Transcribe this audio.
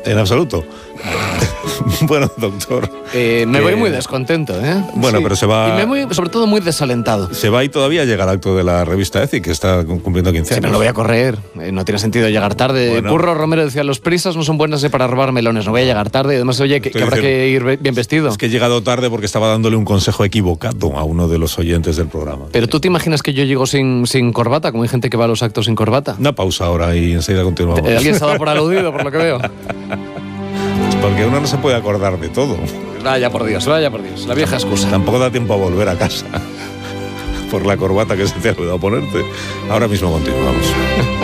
En absoluto. Bueno, doctor. Me voy muy descontento, ¿eh? Bueno, sí. pero se va... Y me voy, sobre todo, muy desalentado. Se va y todavía llega al acto de la revista ECI, que está cumpliendo 15 años. Si no lo voy a correr, no tiene sentido llegar tarde. Bueno. Curro Romero decía, los prisas no son buenas para robar melones, no voy a llegar tarde. Y además, oye, que habrá que ir bien vestido. Es que he llegado tarde porque estaba dándole un consejo equivocado a uno de los oyentes del programa. Pero tú te imaginas que yo llego sin corbata, como hay gente que va a los actos sin corbata. Una pausa ahora y enseguida continuamos. Alguien se ha dado por aludido, por lo que veo. Porque uno no se puede acordar de todo. Vaya por Dios, la vieja excusa. Tampoco da tiempo a volver a casa por la corbata que se te ha olvidado ponerte. Ahora mismo continuamos.